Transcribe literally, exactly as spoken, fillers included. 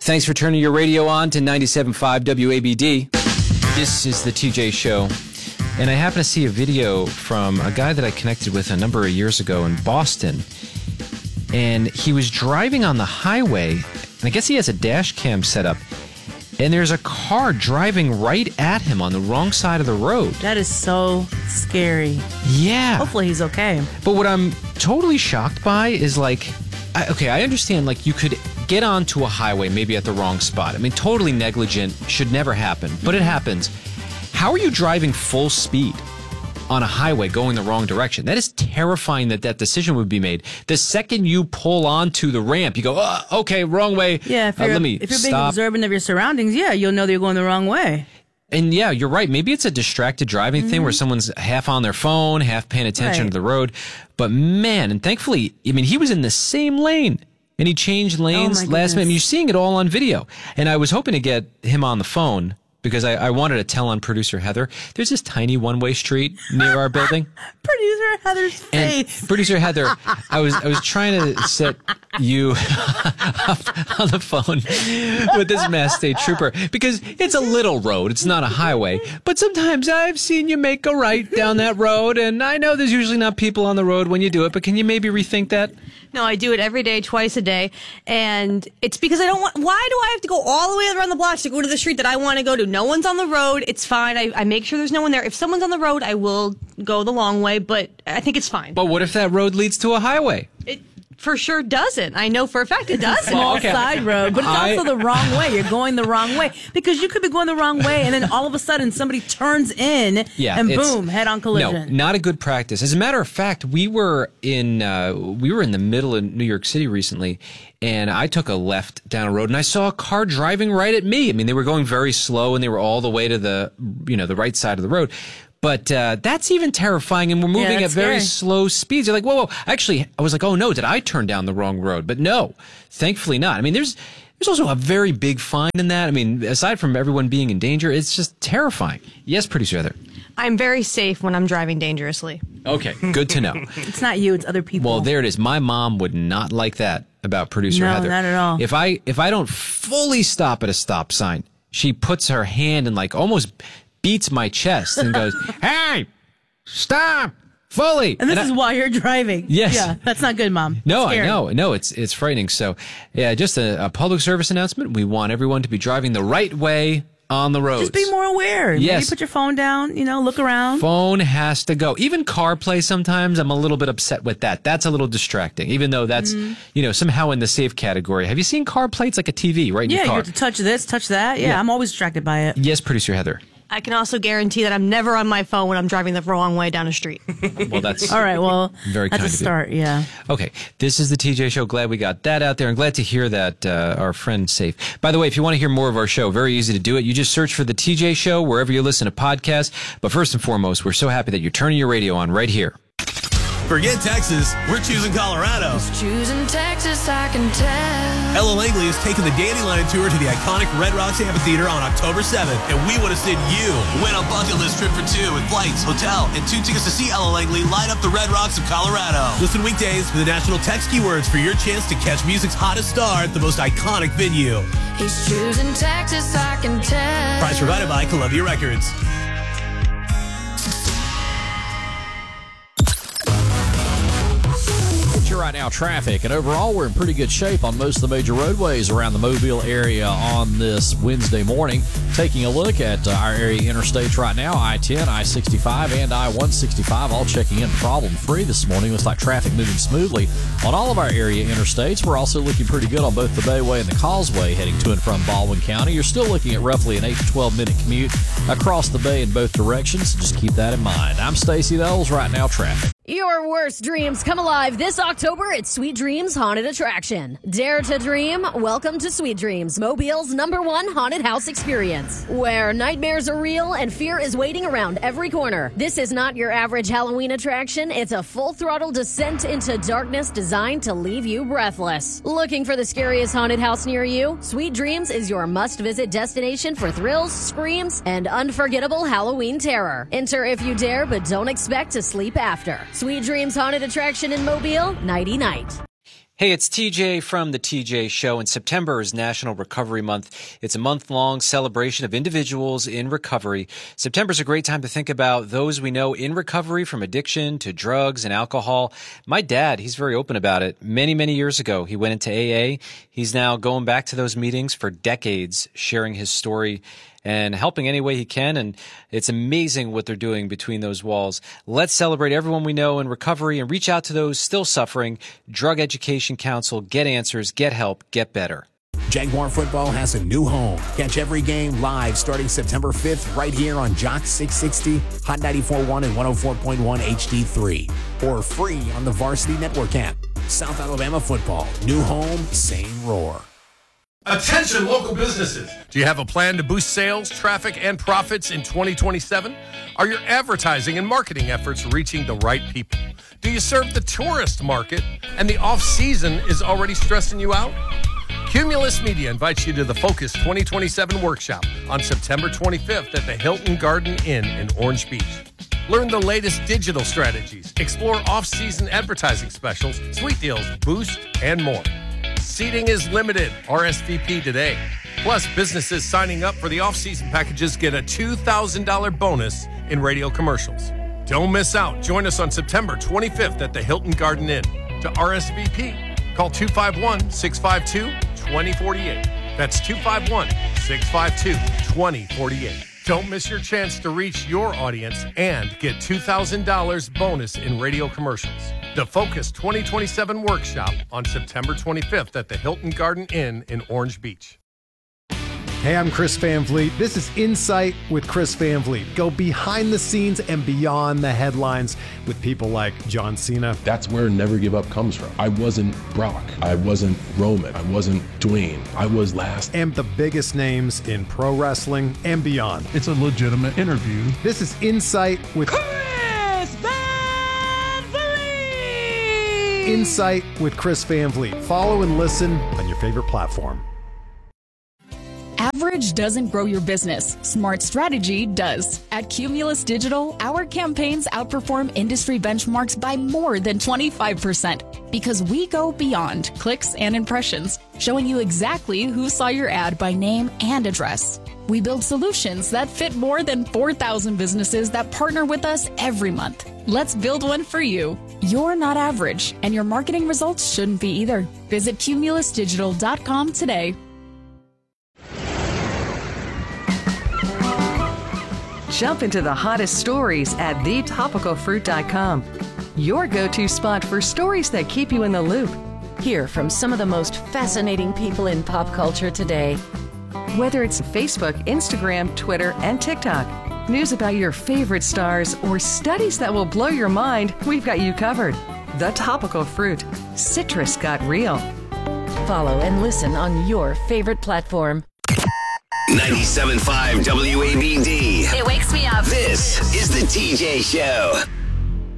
Thanks for turning your radio on to ninety-seven point five W A B D. This is the T J Show. And I happen to see a video from a guy that I connected with a number of years ago in Boston. And he was driving on the highway, and I guess he has a dash cam set up. And there's a car driving right at him on the wrong side of the road. That is so scary. Yeah. Hopefully he's okay. But what I'm totally shocked by is like, I, okay, I understand like you could get onto a highway maybe at the wrong spot. I mean, totally negligent, should never happen, but it happens. How are you driving full speed on a highway going the wrong direction? That is terrifying that that decision would be made. The second you pull onto the ramp, you go, oh, okay, wrong way. Yeah, if uh, you're, let me if you're being stop. observant of your surroundings, yeah, you'll know that you're going the wrong way. And yeah, you're right. Maybe it's a distracted driving mm-hmm. thing where someone's half on their phone, half paying attention right. to the road. But man, and thankfully, I mean, he was in the same lane. And he changed lanes oh last minute. You're seeing it all on video. And I was hoping to get him on the phone because I, I wanted to tell on producer Heather, there's this tiny one-way street near our building. Producer Heather's face. And producer Heather, I was I was trying to set you up on the phone with this Mass State Trooper because it's a little road. It's not a highway. But sometimes I've seen you make a right down that road, and I know there's usually not people on the road when you do it, but can you maybe rethink that? No, I do it every day, twice a day, and it's because I don't want, why do I have to go all the way around the block to go to the street that I want to go to? No one's on the road. It's fine. I, I make sure there's no one there. If someone's on the road, I will go the long way, but I think it's fine. But what if that road leads to a highway? It for sure doesn't. I know for a fact it doesn't. It's a small okay. side road, but it's I, also the wrong way. You're going the wrong way because you could be going the wrong way, and then all of a sudden somebody turns in, yeah, and boom, head-on collision. No, not a good practice. As a matter of fact, we were in uh, we were in the middle of New York City recently, and I took a left down a road, and I saw a car driving right at me. I mean, they were going very slow, and they were all the way to the you know the right side of the road. But uh, that's even terrifying, and we're moving yeah, at very scary. slow speeds. You're like, whoa, whoa. Actually, I was like, oh, no, did I turn down the wrong road? But no, thankfully not. I mean, there's there's also a very big fine in that. I mean, aside from everyone being in danger, it's just terrifying. Yes, producer Heather. I'm very safe when I'm driving dangerously. Okay, good to know. It's not you, it's other people. Well, there it is. My mom would not like that about producer no, Heather. not at all. If I if I don't fully stop at a stop sign, she puts her hand and like almost beats my chest and goes, hey, stop fully. And this and is I, while you're driving. Yes. Yeah, that's not good, Mom. No, Scary. I know. No, it's it's frightening. So, yeah, just a, a public service announcement. We want everyone to be driving the right way on the roads. Just be more aware. Yes. Maybe put your phone down, you know, look around. Phone has to go. Even CarPlay sometimes, I'm a little bit upset with that. That's a little distracting, even though that's, mm. you know, somehow in the safe category. Have you seen CarPlay? It's like a T V right in yeah, your car. you have to touch this, touch that. Yeah, Yeah. I'm always distracted by it. Yes, producer Heather. I can also guarantee that I'm never on my phone when I'm driving the wrong way down a street. Well, that's all right. Well, very that's kind a of start. you. Yeah. Okay, this is the T J Show. Glad we got that out there, and glad to hear that uh, our friend's safe. By the way, if you want to hear more of our show, very easy to do it. You just search for the T J Show wherever you listen to podcasts. But first and foremost, we're so happy that you're turning your radio on right here. Forget Texas, we're choosing Colorado. Choosing Texas, I can tell. Ella Langley is taking the Dandelion Tour to the iconic Red Rocks Amphitheater on October seventh, and we want to send you. Win a bucket list trip for two with flights, hotel, and two tickets to see Ella Langley light up the Red Rocks of Colorado. Listen weekdays for the national text keywords for your chance to catch music's hottest star at the most iconic venue. He's choosing Texas, I can tell. Prize provided by Columbia Records. Right now, traffic, and overall we're in pretty good shape on most of the major roadways around the Mobile area on this Wednesday morning. Taking a look at uh, our area interstates right now, I ten, I sixty-five, and I one sixty-five all checking in problem-free this morning. Looks like traffic moving smoothly on all of our area interstates. We're also looking pretty good on both the Bayway and the Causeway heading to and from Baldwin County. You're still looking at roughly an eight to twelve minute commute across the bay in both directions, so just keep that in mind. I'm Stacey Knowles. Right now, traffic. Your worst dreams come alive this October at Sweet Dreams Haunted Attraction. Dare to dream? Welcome to Sweet Dreams, Mobile's number one haunted house experience, where nightmares are real and fear is waiting around every corner. This is not your average Halloween attraction. It's a full-throttle descent into darkness designed to leave you breathless. Looking for the scariest haunted house near you? Sweet Dreams is your must-visit destination for thrills, screams, and unforgettable Halloween terror. Enter if you dare, but don't expect to sleep after. Sweet Dreams Haunted Attraction in Mobile, nighty-night. Hey, it's T J from The T J Show, and September is National Recovery Month. It's a month-long celebration of individuals in recovery. September's a great time to think about those we know in recovery, from addiction to drugs and alcohol. My dad, he's very open about it. Many, many years ago, he went into A A. He's now going back to those meetings for decades, sharing his story and helping any way he can. And it's amazing what they're doing between those walls. Let's celebrate everyone we know in recovery and reach out to those still suffering. Drug Education Council. Get answers, get help, get better. Jaguar football has a new home. Catch every game live starting September fifth right here on Jock six sixty, Hot ninety-four point one and one oh four point one H D three, or free on the Varsity Network app. South Alabama football. New home, same roar. Attention local businesses. Do you have a plan to boost sales, traffic, and profits in twenty twenty-seven? Are your advertising and marketing efforts reaching the right people? Do you serve the tourist market and the off-season is already stressing you out? Cumulus Media invites you to the Focus twenty twenty-seven workshop on September twenty-fifth at the Hilton Garden Inn in Orange Beach. Learn the latest digital strategies, explore off-season advertising specials, sweet deals, boost, and more. Seating is limited. R S V P today. Plus, businesses signing up for the off-season packages get a two thousand dollars bonus in radio commercials. Don't miss out. Join us on September twenty-fifth at the Hilton Garden Inn. To R S V P, call two five one, six five two, two oh four eight. That's two five one, six five two, two oh four eight. Don't miss your chance to reach your audience and get two thousand dollars bonus in radio commercials. The Focus twenty twenty-seven workshop on September twenty-fifth at the Hilton Garden Inn in Orange Beach. Hey, I'm Chris Van Vliet. This is Insight with Chris Van Vliet. Go behind the scenes and beyond the headlines with people like John Cena. That's where Never Give Up comes from. I wasn't Brock. I wasn't Roman. I wasn't Dwayne. I was last. And the biggest names in pro wrestling and beyond. It's a legitimate interview. This is Insight with Chris Van Vliet. Insight with Chris Van Vliet. Follow and listen on your favorite platform. Average doesn't grow your business. Smart strategy does. At Cumulus Digital, our campaigns outperform industry benchmarks by more than twenty-five percent because we go beyond clicks and impressions, showing you exactly who saw your ad by name and address. We build solutions that fit more than four thousand businesses that partner with us every month. Let's build one for you. You're not average, and your marketing results shouldn't be either. Visit cumulus digital dot com today. Jump into the hottest stories at the topical fruit dot com. Your go-to spot for stories that keep you in the loop. Hear from some of the most fascinating people in pop culture today. Whether it's Facebook, Instagram, Twitter, and TikTok, news about your favorite stars, or studies that will blow your mind, we've got you covered. The Topical Fruit. Citrus got real. Follow and listen on your favorite platform. ninety-seven point five W A B D. It wakes me up. This is The T J Show.